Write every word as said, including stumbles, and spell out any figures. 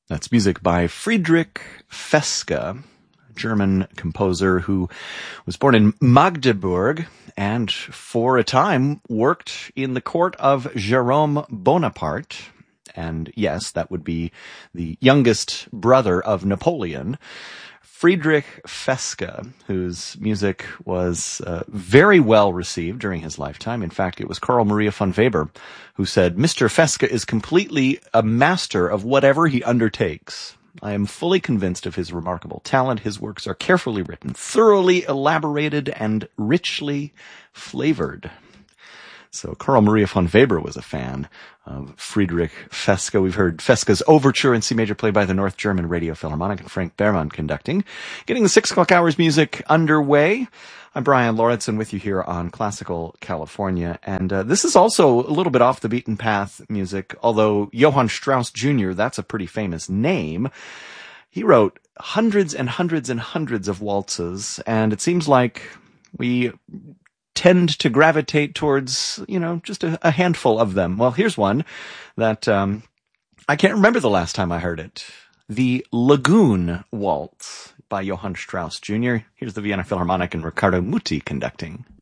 That's music by Friedrich Feske, a German composer who was born in Magdeburg and for a time worked in the court of Jerome Bonaparte. And yes, that would be the youngest brother of Napoleon. Friedrich Feske, whose music was uh, very well received during his lifetime. In fact, it was Carl Maria von Weber who said, "Mister Feske is completely a master of whatever he undertakes. I am fully convinced of his remarkable talent. His works are carefully written, thoroughly elaborated, and richly flavored." So Carl Maria von Weber was a fan of Friedrich Feske. We've heard Feske's Overture in C major played by the North German Radio Philharmonic and Frank Berman conducting. Getting the six o'clock hours music underway. I'm Brian Lauritsen with you here on Classical California. And uh, this is also a little bit off the beaten path music, although Johann Strauss Junior, that's a pretty famous name. He wrote hundreds and hundreds and hundreds of waltzes, and it seems like we tend to gravitate towards, you know, just a, a handful of them. Well, here's one that um, I can't remember the last time I heard it. The Lagoon Waltz by Johann Strauss Junior Here's the Vienna Philharmonic and Riccardo Muti conducting.